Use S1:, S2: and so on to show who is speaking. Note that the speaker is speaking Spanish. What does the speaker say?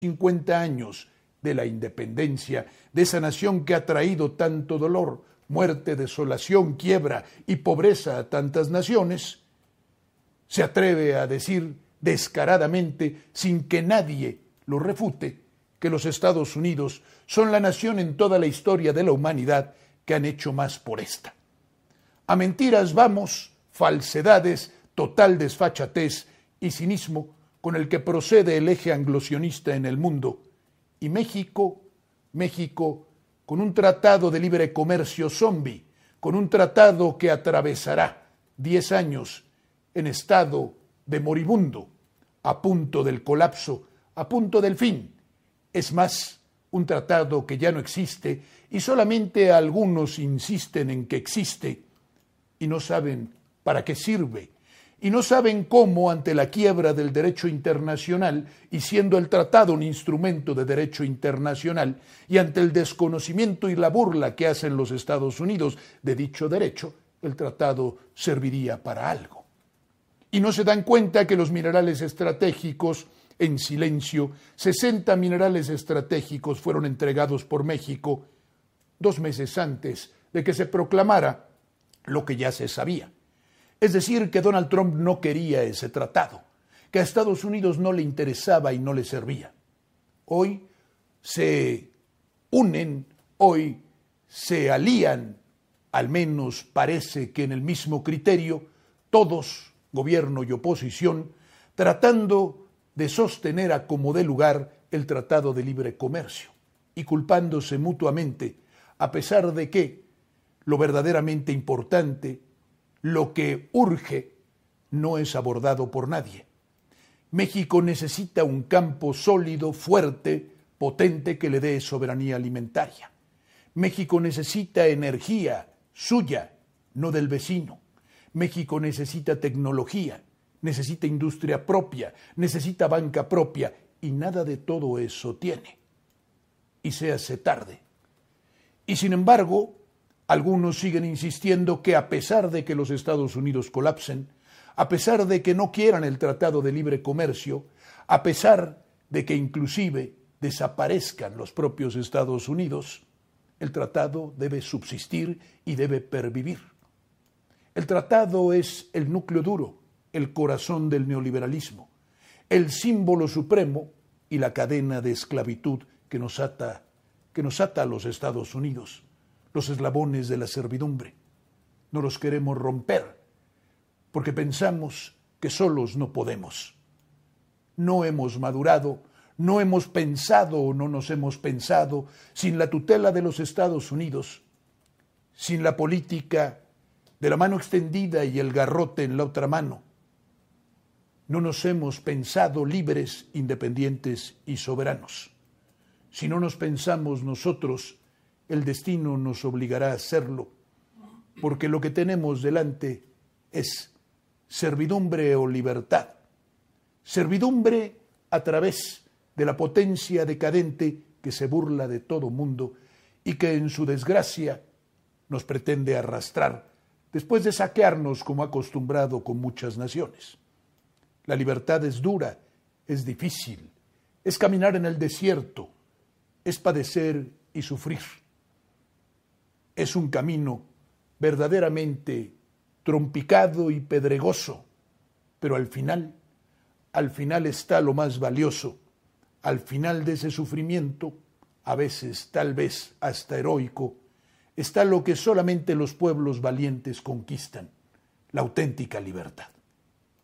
S1: 50 años de la independencia de esa nación que ha traído tanto dolor, muerte, desolación, quiebra y pobreza a tantas naciones, se atreve a decir descaradamente, sin que nadie lo refute, que los Estados Unidos son la nación en toda la historia de la humanidad que han hecho más por esta. A mentiras vamos, falsedades, total desfachatez y cinismo con el que procede el eje anglosionista en el mundo. Y México, con un tratado de libre comercio zombie, con un tratado que atravesará 10 años en estado de moribundo, a punto del colapso, a punto del fin. Es más, un tratado que ya no existe y solamente algunos insisten en que existe y no saben para qué sirve y no saben cómo, ante la quiebra del derecho internacional y siendo el tratado un instrumento de derecho internacional y ante el desconocimiento y la burla que hacen los Estados Unidos de dicho derecho, el tratado serviría para algo. Y no se dan cuenta que los minerales estratégicos, en silencio, 60 minerales estratégicos fueron entregados por México 2 meses antes de que se proclamara lo que ya se sabía. Es decir, que Donald Trump no quería ese tratado, que a Estados Unidos no le interesaba y no le servía. Hoy se unen, hoy se alían, al menos parece que en el mismo criterio, todos, gobierno y oposición, tratando de sostener a como dé lugar el Tratado de Libre Comercio y culpándose mutuamente, a pesar de que lo verdaderamente importante, lo que urge, no es abordado por nadie. México necesita un campo sólido, fuerte, potente que le dé soberanía alimentaria. México necesita energía suya, no del vecino. México necesita tecnología, necesita industria propia, necesita banca propia y nada de todo eso tiene. Y se hace tarde. Y sin embargo, algunos siguen insistiendo que a pesar de que los Estados Unidos colapsen, a pesar de que no quieran el Tratado de Libre Comercio, a pesar de que inclusive desaparezcan los propios Estados Unidos, el tratado debe subsistir y debe pervivir. El tratado es el núcleo duro, el corazón del neoliberalismo, el símbolo supremo y la cadena de esclavitud que nos ata a los Estados Unidos, los eslabones de la servidumbre. No los queremos romper porque pensamos que solos no podemos. No hemos madurado, no hemos pensado o no nos hemos pensado sin la tutela de los Estados Unidos, sin la política de la mano extendida y el garrote en la otra mano. No nos hemos pensado libres, independientes y soberanos. Si no nos pensamos nosotros, el destino nos obligará a hacerlo, porque lo que tenemos delante es servidumbre o libertad. Servidumbre a través de la potencia decadente que se burla de todo mundo y que en su desgracia nos pretende arrastrar después de saquearnos como ha acostumbrado con muchas naciones. La libertad es dura, es difícil, es caminar en el desierto, es padecer y sufrir. Es un camino verdaderamente trompicado y pedregoso, pero al final está lo más valioso. Al final de ese sufrimiento, a veces tal vez hasta heroico, está lo que solamente los pueblos valientes conquistan, la auténtica libertad.